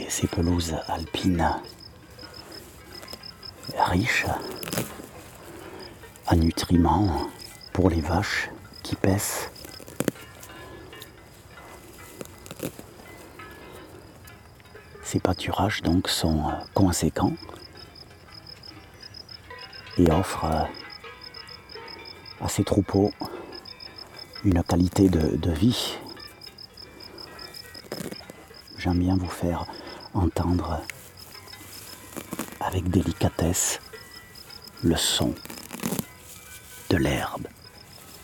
ces pelouses alpines riches en nutriments pour les vaches qui paissent. Ces pâturages donc sont conséquents et offrent à ces troupeaux une qualité de vie. J'aime bien vous faire entendre avec délicatesse le son de l'herbe.